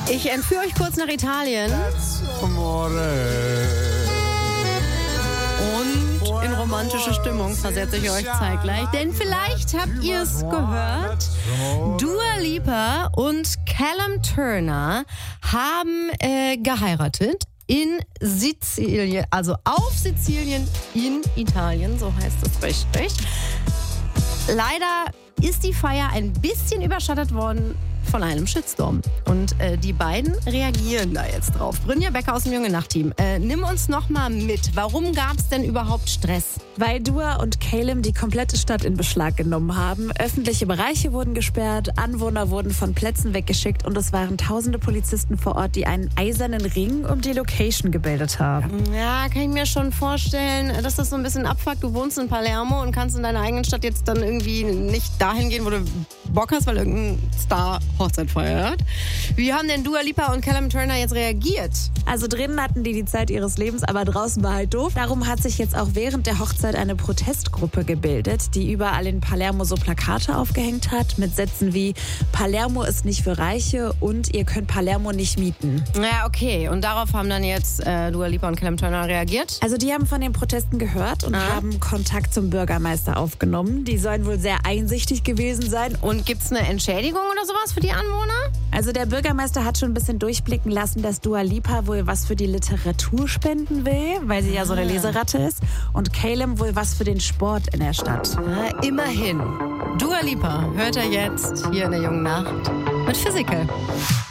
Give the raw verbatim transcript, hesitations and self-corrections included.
Ich entführe euch kurz nach Italien. Und in romantische Stimmung versetze ich euch zeitgleich. Denn vielleicht habt ihr es gehört. Dua Lipa und Callum Turner haben äh, geheiratet in Sizilien, also auf Sizilien in Italien, so heißt es richtig. Leider ist die Feier ein bisschen überschattet worden von einem Shitstorm. Und äh, die beiden reagieren da jetzt drauf. Brynja Becker aus dem Junge Nacht-Team, äh, nimm uns noch mal mit. Warum gab es denn überhaupt Stress? Weil Dua und Callum die komplette Stadt in Beschlag genommen haben. Öffentliche Bereiche wurden gesperrt, Anwohner wurden von Plätzen weggeschickt und es waren tausende Polizisten vor Ort, die einen eisernen Ring um die Location gebildet haben. Ja, kann ich mir schon vorstellen, dass das so ein bisschen abfuckt. Du wohnst in Palermo und kannst in deiner eigenen Stadt jetzt dann irgendwie nicht dahin gehen, wo du Bock hast, weil irgendein Star Hochzeit feiert. Wie haben denn Dua Lipa und Callum Turner jetzt reagiert? Also drinnen hatten die die Zeit ihres Lebens, aber draußen war halt doof. Darum hat sich jetzt auch während der Hochzeit eine Protestgruppe gebildet, die überall in Palermo so Plakate aufgehängt hat mit Sätzen wie Palermo ist nicht für Reiche und ihr könnt Palermo nicht mieten. Ja, okay. Und darauf haben dann jetzt äh, Dua Lipa und Callum Turner reagiert? Also die haben von den Protesten gehört und ah. haben Kontakt zum Bürgermeister aufgenommen. Die sollen wohl sehr einsichtig gewesen sein. Und gibt es eine Entschädigung oder sowas für die Anwohner? Also der Bürgermeister hat schon ein bisschen durchblicken lassen, dass Dua Lipa wohl was für die Literatur spenden will, weil sie ja so eine Leseratte ist. Und Callum wohl was für den Sport in der Stadt. Ja, immerhin. Dua Lipa hört er jetzt hier in der Jungen Nacht mit Physical.